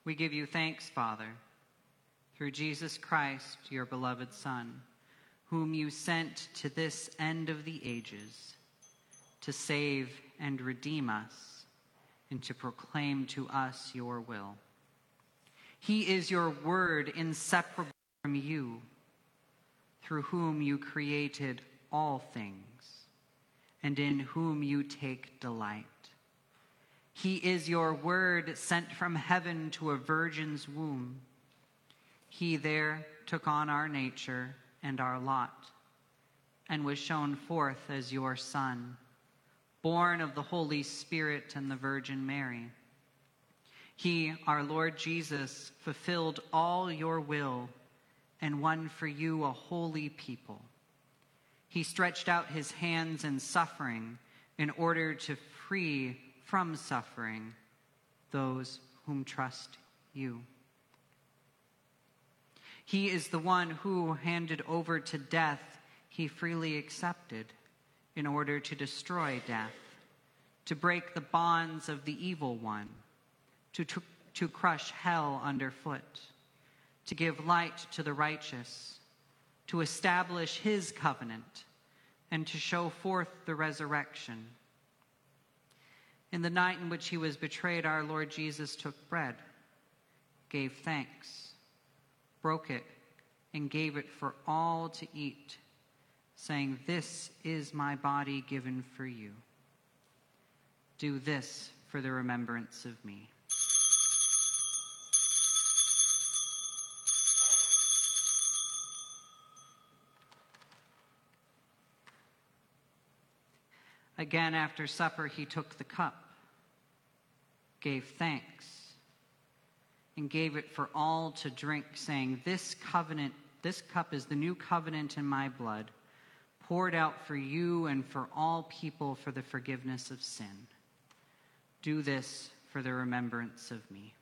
We give you thanks, Father, through Jesus Christ, your beloved Son, whom you sent to this end of the ages, to save and redeem us, and to proclaim to us your will. He is your word, inseparable from you, through whom you created all things, and in whom you take delight. He is your word sent from heaven to a virgin's womb. He there took on our nature and our lot, and was shown forth as your Son, born of the Holy Spirit and the Virgin Mary. He, our Lord Jesus, fulfilled all your will and won for you a holy people. He stretched out his hands in suffering in order to free from suffering those whom trust you. He is the one who, handed over to death, he freely accepted in order to destroy death, to break the bonds of the evil one, to crush hell underfoot, to give light to the righteous, to establish his covenant, and to show forth the resurrection. In the night in which he was betrayed, our Lord Jesus took bread, gave thanks, broke it, and gave it for all to eat, saying, "This is my body given for you. Do this for the remembrance of me." Again, after supper, he took the cup, gave thanks, and gave it for all to drink, saying, this cup is the new covenant in my blood, poured out for you and for all people for the forgiveness of sin. Do this for the remembrance of me.